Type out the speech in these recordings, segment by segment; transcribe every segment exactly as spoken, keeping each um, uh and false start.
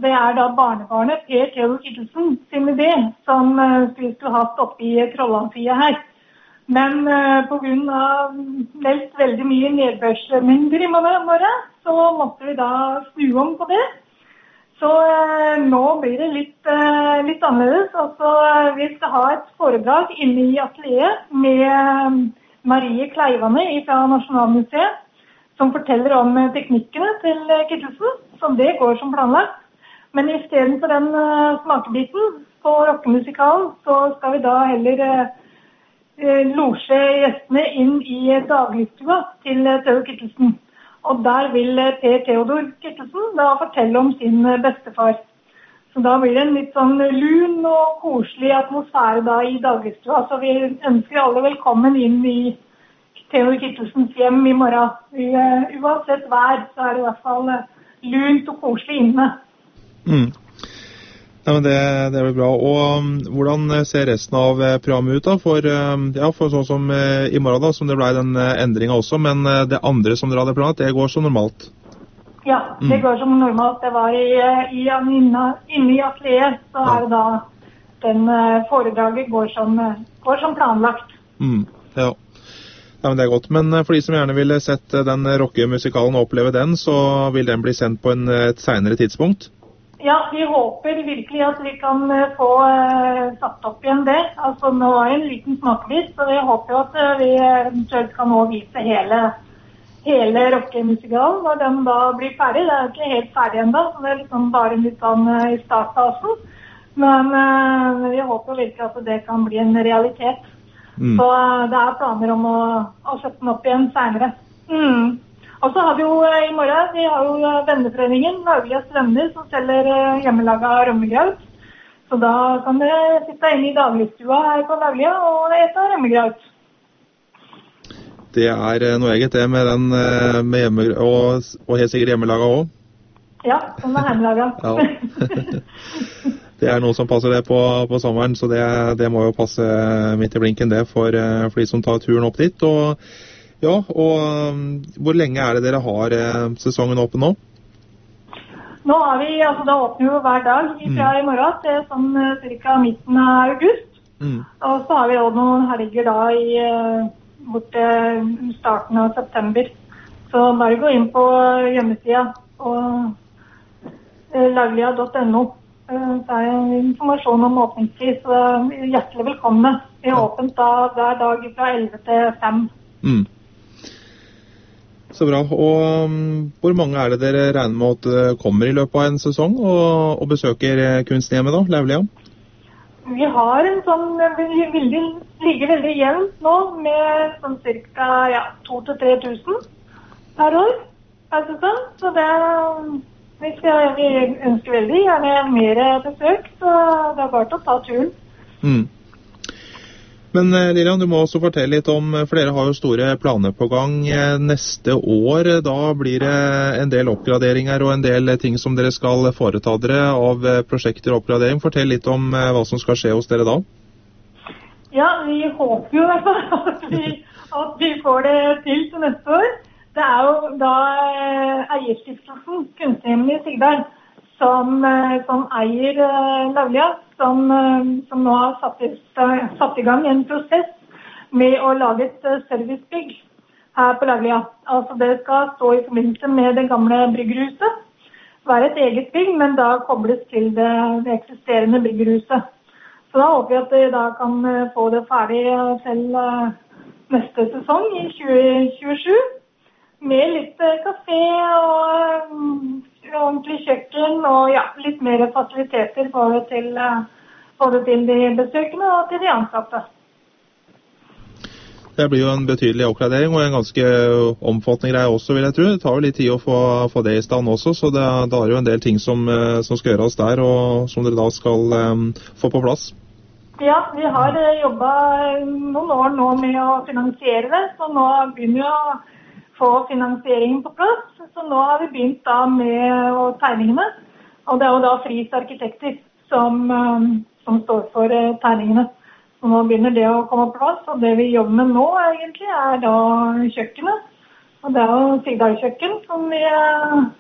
det er da barnebarnet Per Theodor Kittelsen sin idé, som uh, vi skulle hatt oppe i Trollhamnfia her. Men uh, på grunn av meldt veldig mye nedbørsmengder i morgen, så måtte vi da snu om på det. Så uh, nå blir det litt, uh, litt annerledes. Altså, uh, vi skal ha et foredrag inne i atelieret med uh, Marie Kleivane fra Nasjonalmuseet, som forteller om uh, teknikkene til uh, Kittelsen, så det går som planlagt. Men i stedet for den uh, smakebiten på rockemusikalen, så skal vi da heller uh, losje gjestene inn i dagligstua til uh, Theodor Kittelsen. Og der vil uh, Per Theodor Kittelsen da fortelle om sin uh, bestefar. Så da blir det en litt sånn lun og koselig atmosfære da i dagligstua. Så vi ønsker alle velkommen inn i Theodor Kittelsens hjem i morgen. Uh, uansett vær, så er det i hvert fall uh, lunt og koselig inne. Mm. Ja, men det, det blir bra. Og um, hvordan ser resten av uh, programmet ut da? For, uh, ja, for sånn som uh, i morgen da, som det ble den uh, endringen også, men uh, det andre som dere hadde planet, det går som normalt? Ja, det mm. går som normalt. Det var i, i, inne, inne i atelieret, så ja. Er det da den uh, foredraget går som, uh, går som planlagt. Mm. Ja. Ja, men det er godt. Men for de som gjerne ville sett den rockemusikalen og oppleve den, så vil den bli sendt på en, et senere tidspunkt? Ja, vi håper virkelig at vi kan få uh, satt opp igjen det. Altså, nå er det en liten smakebit, så vi håper at uh, vi eventuelt kan nå vise hele, hele rockemusikalen når den da blir ferdig. Det er ikke helt ferdig enda, så det er liksom bare litt sånn uh, i startfasen. Men uh, vi håper virkelig at det kan bli en realitet. Mm. Så det er planer om å, å sette den opp igjen senere. Mm. Og så har vi jo i morgen, vi har jo venneforeningen, Lauglias venner, som selger hjemmelaget rømmegraut. Så da kan dere sitte inne i dagligstua her på Lauglia og ete rømmegraut. Det er noe eget det med den med hjemme, og, og helt sikkert hjemmelaget også. Ja, den er hjemmelaget. Ja. Det er noe som passer det på, på sommeren, så det, det må jo passe midt i blinken det for, for de som tar turen opp dit. Og, ja, og um, hvor lenge er det dere har eh, sesongen åpen nå? Nå har vi, altså da åpner jo hver dag fra mm. i morgen til sånn cirka midten av august. Mm. Og så har vi også noen helger da i bort starten av september. Så bare gå inn på hjemmesida og lauglia punktum no. Så er det informasjon om åpningstid, så hjertelig velkomne. Vi er åpent da hver dag fra elleve til fem. Mm. Så bra. Og um, hvor mange er det dere regner med at kommer i løpet av en sesong og, og besøker Kunsthjemmet da, Lauglia? Vi har en sånn, vi vil ligge veldig jevnt nå med sånn cirka ja, to til tre tusen per år, per sesong. Så det Vi, skal, vi ønsker veldig gjerne mer besøk, så det er bare til å ta turen. Mm. Men Lilian, du må også fortelle litt om, for dere har jo store planer på gang neste år. Da blir det en del oppgraderinger og en del ting som dere skal foreta dere av prosjekter og oppgradering. Fortell litt om hva som skal skje hos dere da. Ja, vi håper jo i hvert fall at vi, at vi får det til til neste år. Det er jo da eierstiftelsen, Kunsthjemmet i Sigdal, som, som eier uh, Lauglia, som, uh, som nå har satt i, uh, satt i gang en prosess med å lage et uh, servicebygg her på Lauglia. Altså det skal stå i forbindelse med det gamle bryggerhuset, være et eget bygg, men da kobles til det, det eksisterende bryggerhuset. Så da håper vi at vi da kan uh, få det ferdig til uh, neste sesong i tjue tjuesju. Med litt kafé og um, ordentlig kjøkken og ja, litt mer fasiliteter både til, uh, både til de besøkende og til de ansatte. Det blir jo en betydelig oppgradering og en ganske omfattende greie også, vil jeg tro. Det tar jo litt tid å få, få det i stand også, så det, det er jo en del ting som, som skal gjøres der, og som dere da skal um, få på plass. Ja, vi har jobbet noen år nå med å finansiere det, så nå begynner vi å få finansieringen på plass, så nå har vi begynt da med tegningene, og det er jo da Friis Arkitekter som, som står for tegningene. Så nå begynner det å komme på plass, og det vi jobber med nå egentlig er da kjøkkenet, og det er jo Sigdal kjøkken som vi,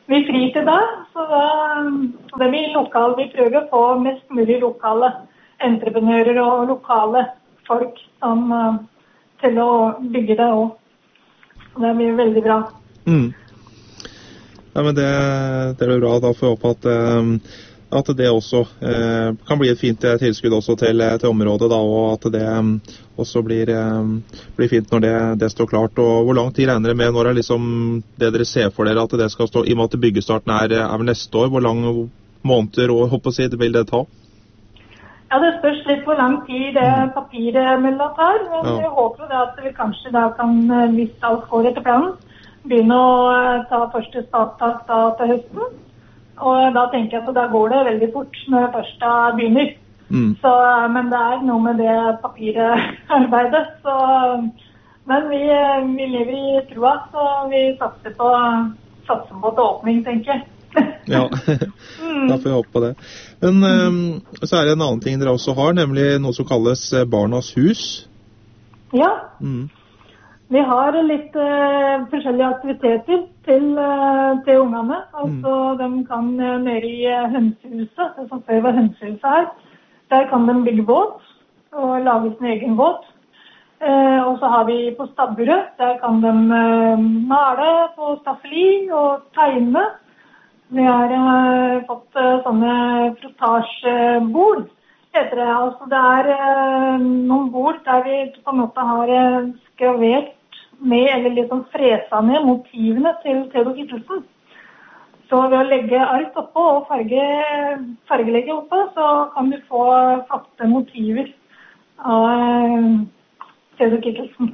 vi frir til da, så da, det blir lokal, vi prøver å få mest mulig lokale entreprenører og lokale folk som, uh, til å bygge det også. Det blir veldig bra. Mm. Ja, men det, det er jo bra, da får jeg håpe at, um, at det også uh, kan bli et fint tilskudd også til, til området, da, og at det um, også blir, um, blir fint når det, det står klart. Og hvor lang tid regner dere med når det er liksom det dere ser for dere at det skal stå, i og med at byggestarten er, er vel neste år, hvor lang måneder og håper å si, det vil det ta? Ja, det spørs litt hvor lang tid det papirmeldet tar, men ja. Jeg håper det at vi kanskje da kan, hvis alt går etter planen, begynne å ta første starttak da til høsten. Og da tenker jeg at da går det veldig fort når det først da begynner. Mm. Så, men det er noe med det papirarbeidet. Så, men vi, vi lever i troa, så vi satser på, satser på til åpning, tenker jeg. Ja, da får jeg håpe på det. Men um, så er det en annen ting dere også har, nemlig noe som kalles Barnas hus. Ja, mm. Vi har litt uh, forskjellige aktiviteter til, uh, til ungene. Altså, mm. de kan uh, nede i uh, hønsehuset, det som før var hønsehuset her. Der kan de bygge båt og lage sin egen båt. Uh, og så har vi på stabburet, der kan de uh, male på staffeli og tegne. Vi har uh, fått uh, sånne frotasjebord, heter det. Altså, det er uh, noen bord der vi på en måte har uh, skravert med, eller liksom fresa ned motivene til Theodor Kittelsen. Så ved å legge ark oppå og farge, fargelegge oppå, så kan du få flotte motiver av Theodor Kittelsen.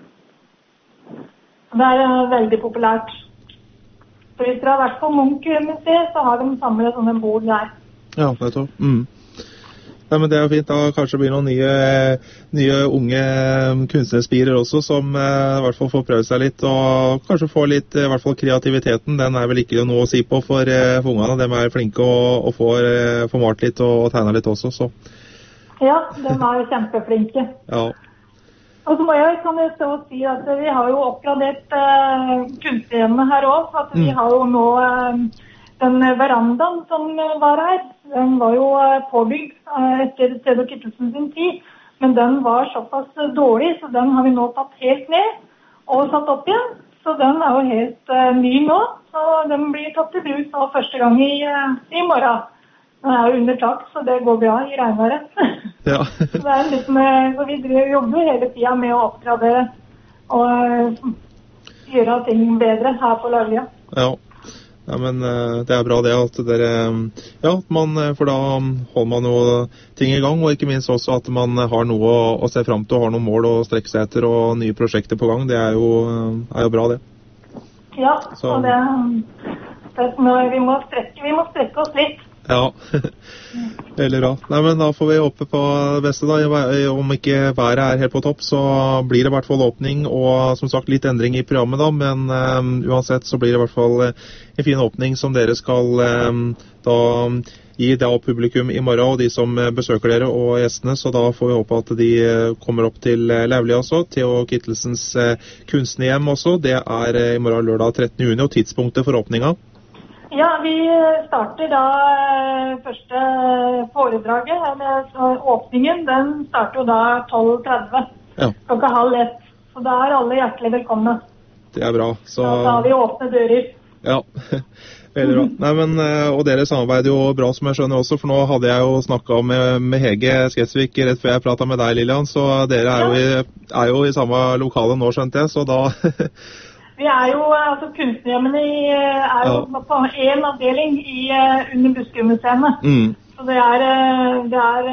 Det er uh, veldig populært. Så hvis dere har vært på Munch-museet, så har de samlet sånne bord der. Ja, nettopp. Mm. Ja, men det er jo fint. Da kanskje blir noen nye, nye unge kunstnerspirer også, som eh, i hvert fall får prøve seg litt, og kanskje få litt, i hvert fall kreativiteten. Den er vel ikke noe å si på for, eh, for ungene. De er flinke og, og får, eh, får malt litt og, og tegnet litt også, så. Ja, de er kjempeflinke. Ja. Og så må jeg kan jeg så si at vi har jo oppgradert eh, kunstnerhjemmene her også, for at vi har jo nå eh, den verandaen som var her, den var jo påbygd etter Theodor Kittelsen sin tid, men den var såpass dårlig, så den har vi nå tatt helt ned og satt opp igjen. Så den er jo helt uh, ny nå, så den blir tatt i bruk så første gang i, uh, i morgen. Den er jo under tak, så det går bra i regnværet. Ja. Så det er litt med, så vi jobber hele tiden med å oppgradere og uh, gjøre ting bedre her på Larlia. Ja. Ja, men det er bra det at dere, ja, man, for da holder man jo ting i gang, og ikke minst også at man har noe å, å se frem til, og har noen mål å strekke seg etter, og nye prosjekter på gang. Det er jo, er jo bra det. Ja, så. Og det, det vi, må strekke, vi må strekke oss litt. Ja, veldig bra. Nei, men da får vi håpe på det beste da. Om ikke været er helt på topp, så blir det i hvert fall åpning, og som sagt litt endring i programmet da, men um, uansett så blir det i hvert fall en fin åpning som dere skal um, da gi da publikum i morgen, og de som besøker dere og gjestene, så da får vi håpe at de kommer opp til Laulia også, Theo Kittelsens uh, kunstnerhjem også. Det er uh, i morgen lørdag trettende juni, og tidspunktet for åpninga. Ja, vi starter da første foredraget, eller åpningen, den starter jo da tolv tretti, ja. Klokka halv ett. Så da er alle hjertelig velkomne. Det er bra. Så da har vi åpne dører. Ja, veldig bra. Nei, men, og dere samarbeider jo bra, som jeg skjønner også, for nå hadde jeg jo snakket med, med Hege Sketsvik rett før jeg pratet med deg, Lilian, så dere er, ja. jo, i, er jo i samme lokale nå, skjønte jeg, så da... Vi er jo, altså kunstnerhjemmene er jo ja. På en avdeling i, under Buskerudmuseene. Mm. Så det er, det er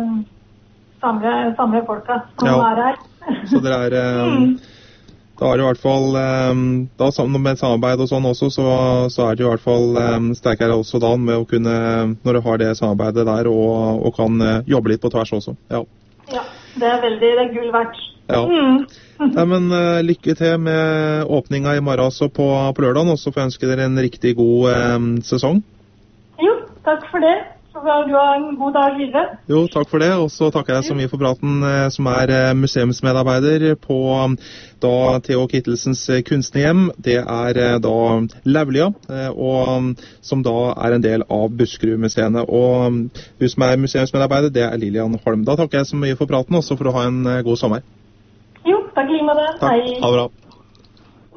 samme, samme folka som ja. Er her. Så det er, mm. da er det i hvert fall, da med samarbeid og sånn også, så, så er det i hvert fall sterkere også da med å kunne, når du har det samarbeidet der, og, og kan jobbe litt på tvers også. Ja, ja det er veldig, det er gull verdt. Ja. Mm. Nei, men uh, lykke til med åpninga i morgen også på, på lørdagen, og så får jeg ønske dere en riktig god um, sesong. Jo, takk for det. Så får du ha en god dag videre. Jo, takk for det, og så takker jeg så mye for praten, som er museumsmedarbeider på da Theo Kittelsens kunstnerhjem. Det er da Laulia, og som da er en del av Buskerud-museene. Og du som er museumsmedarbeider, det er Lilian Holm. Da takker jeg så mye for praten, og så får du ha en god sommer. Jo, takk i like måte. Takk, ha det bra.